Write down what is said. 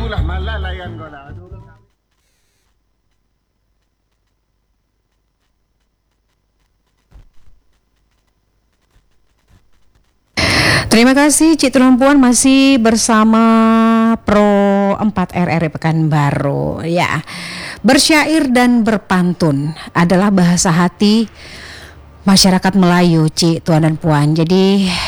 itulah malah layan ko na. Terima kasih Cik Tumpuan masih bersama Pro 4 RRI Pekanbaru. Ya, bersyair dan berpantun adalah bahasa hati masyarakat Melayu, Cik, Tuan dan Puan. Jadi